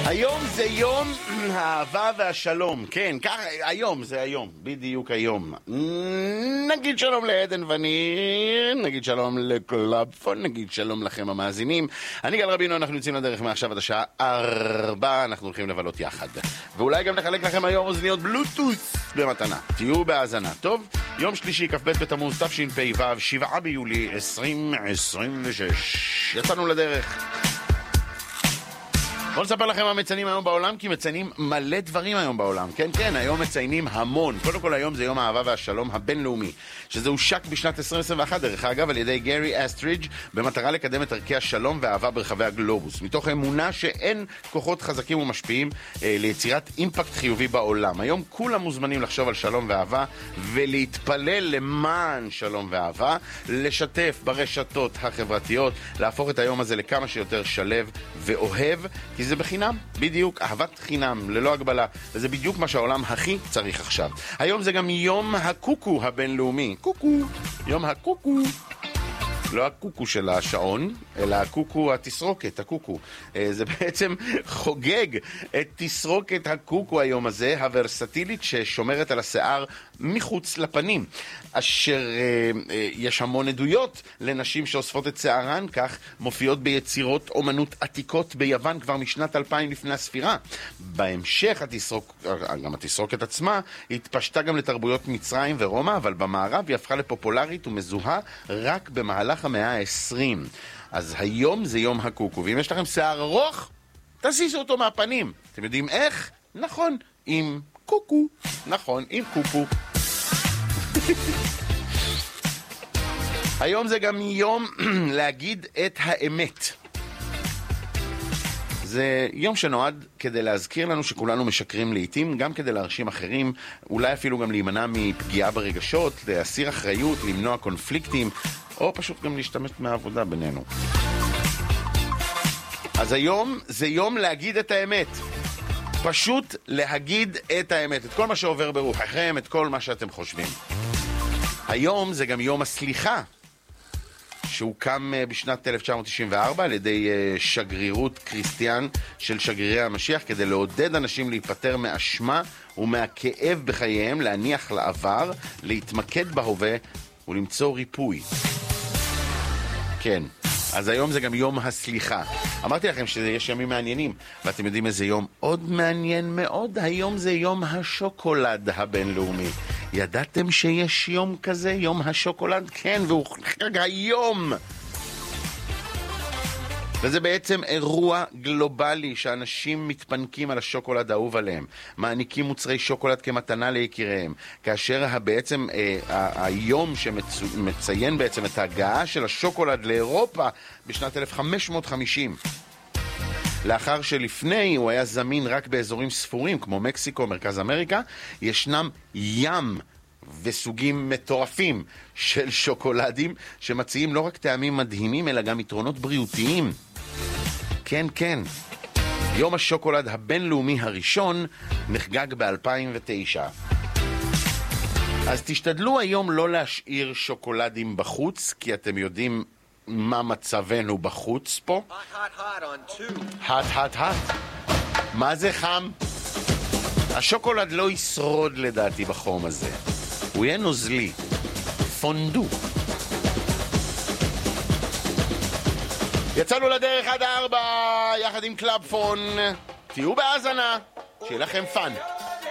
היום זה יום האהבה והשלום. כן, ככה, היום זה היום, בדיוק היום. נגיד שלום לעדן וניר, נגיד שלום לקלאבפון, נגיד שלום לכם המאזינים. אני גל רבינו, אנחנו יוצאים לדרך מעכשיו עד השעה 4, אנחנו הולכים לבלות יחד. ואולי גם נחלק לכם היום אוזניות בלוטוס במתנה. תהיו בהאזנה, טוב? יום שלישי, כ"ב בתמוז, תשפ"ו, 7 ביולי 2026. יצאנו לדרך. בואו נספר לכם מה מציינים היום בעולם, כי מציינים מלא דברים היום בעולם. כן, כן, היום מציינים המון. קודם כל היום זה יום האהבה והשלום הבינלאומי, שזה הושק בשנת 2021, דרך אגב, על ידי גרי אסטרידג' במטרה לקדם את ערכי השלום והאהבה ברחבי הגלובוס, מתוך אמונה שאין כוחות חזקים ומשפיעים ליצירת אימפקט חיובי בעולם. היום כולם מוזמנים לחשוב על שלום ואהבה ולהתפלל למען שלום ואהבה, לשתף ברשתות החברתיות, להפוך את היום הזה לכמה שיותר שלב ואוהב, כי זה בחינם, בדיוק, אהבת חינם, ללא הגבלה, וזה בדיוק מה שהעולם הכי צריך עכשיו. היום זה גם יום הקוקו הבינלאומי. קוקו, יום הקוקו. לא הקוקו של השעון, אלא הקוקו, התסרוקת, הקוקו. זה בעצם חוגג את תסרוקת הקוקו היום הזה, הוורסטילית ששומרת על השיער מחוץ לפנים, אשר יש המון עדויות לנשים שאוספות את שיערן, כך מופיעות ביצירות אומנות עתיקות ביוון כבר משנת 2000 לפני הספירה. בהמשך גם התסרוקת עצמה התפשטה גם לתרבויות מצרים ורומא, אבל במערב היא הפכה לפופולרית ומזוהה רק במהלך המאה ה-20. אז היום זה יום הקוקו, ואם יש לכם שיער ארוך, תזיזו אותו מהפנים. אתם יודעים איך? נכון, עם קוקו. נכון, עם קוקו. היום זה גם יום להגיד את האמת. זה יום שנועד כדי להזכיר לנו שכולנו משקרים לעתים, גם כדי להרשים אחרים, אולי אפילו גם להימנע מפגיעה ברגשות, להסיר אחריות, למנוע קונפליקטים, או פשוט גם להשתמש מהעבודה בינינו. אז היום זה יום להגיד את האמת. פשוט להגיד את האמת, את כל מה שעובר ברוחכם, את כל מה שאתם חושבים. היום זה גם יום הסליחה, שהוקם בשנת 1994 על ידי שגרירות קריסטיאן של שגרירי המשיח, כדי לעודד אנשים להיפטר מאשמה ומהכאב בחייהם, להניח לעבר, להתמקד בהווה ולמצוא ריפוי. כן, אז היום זה גם יום הסליחה. אמרתי לכם שיש ימים מעניינים, ואתם יודעים איזה יום עוד מעניין מאוד? היום זה יום השוקולד הבינלאומי. ידעתם שיש יום כזה? יום השוקולד? כן, והוא חג היום. וזה בעצם אירוע גלובלי שאנשים מתפנקים על השוקולד האהוב עליהם, מעניקים מוצרי שוקולד כמתנה ליקיריהם, כאשר בעצם היום שמציין בעצם את ההגעה של השוקולד לאירופה בשנת 1550. לאחר שלפני הוא היה זמין רק באזורים ספורים כמו מקסיקו, מרכז אמריקה, ישנם ים וסוגים מטורפים של שוקולדים שמציעים לא רק טעמים מדהימים אלא גם יתרונות בריאותיים. כן, כן. יום השוקולד הבינלאומי הראשון נחגג ב-2009. אז תשתדלו היום לא להשאיר שוקולדים בחוץ, כי אתם יודעים מה מצבנו בחוץ פה. hot. מה זה חם? השוקולד לא ישרוד לדעתי בחום הזה. הוא יהיה נוזלי. פונדו. יצאנו לדרך עד 4 יחד עם קלאבפון. תהיו בהאזנה, שיהיה לכם פן.